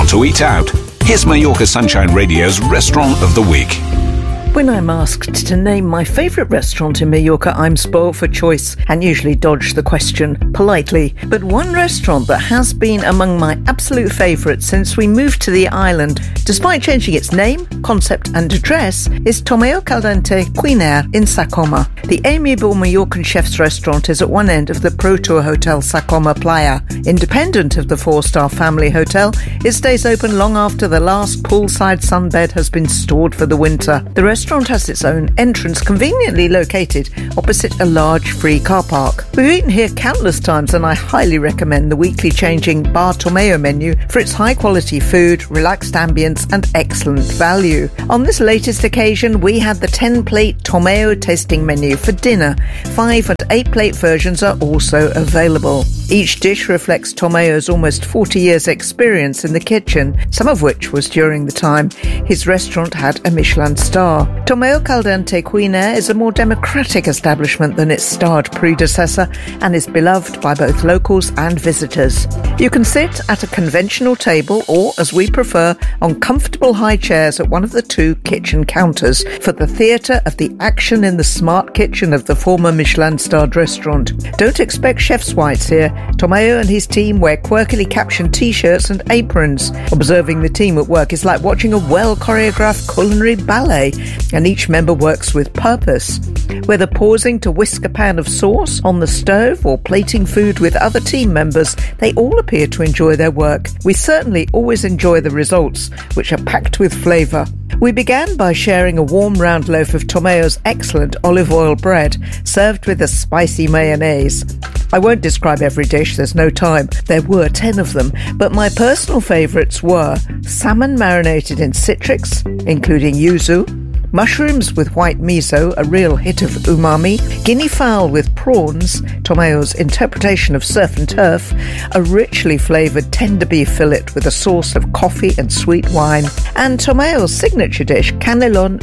Want to eat out? Here's Mallorca Sunshine Radio's Restaurant of the Week. When I'm asked to name my favourite restaurant in Mallorca, I'm spoilt for choice and usually dodge the question politely. But one restaurant that has been among my absolute favourites since we moved to the island, despite changing its name, concept and address, is Tomeo Caldente Cuiner in Sa Coma. The amiable Mallorcan chef's restaurant is at one end of the Pro Tour Hotel Sa Coma Playa. Independent of the 4-star family hotel, it stays open long after the last poolside sunbed has been stored for the winter. The restaurant has its own entrance, conveniently located opposite a large free car park. We've eaten here countless times and I highly recommend the weekly changing Bar Tomeo menu for its high quality food, relaxed ambience and excellent value. On this latest occasion, we had the 10-plate Tomeo tasting menu for dinner. 5 and 8-plate versions are also available. Each dish reflects Tomeo's almost 40 years experience in the kitchen, some of which was during the time his restaurant had a Michelin star. Tomeo Caldente Cuiner is a more democratic establishment than its starred predecessor and is beloved by both locals and visitors. You can sit at a conventional table or, as we prefer, on comfortable high chairs at one of the 2 kitchen counters for the theatre of the action in the smart kitchen of the former Michelin-starred restaurant. Don't expect chef's whites here. Tomeo and his team wear quirkily captioned t-shirts and aprons. Observing the team at work is like watching a well-choreographed culinary ballet, and each member works with purpose. Whether pausing to whisk a pan of sauce on the stove or plating food with other team members, they all appear to enjoy their work. We certainly always enjoy the results, which are packed with flavour. We began by sharing a warm round loaf of Tomeo's excellent olive oil bread, served with a spicy mayonnaise. I won't describe every dish, there's no time. There were 10 of them, but my personal favourites were salmon marinated in citrix, including yuzu, mushrooms with white miso, a real hit of umami, guinea fowl with prawns, Tomeo's interpretation of surf and turf, a richly flavoured tender beef fillet with a sauce of coffee and sweet wine, and Tomeo's signature dish, Canelon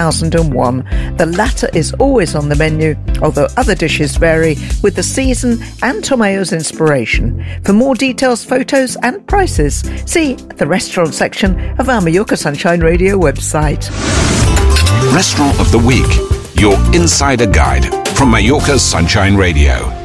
2001. The latter is always on the menu, although other dishes vary with the season and Tomeo's inspiration. For more details, photos and prices, see the restaurant section of our Mallorca Sunshine Radio website. Restaurant of the Week, your insider guide from Mallorca's Sunshine Radio.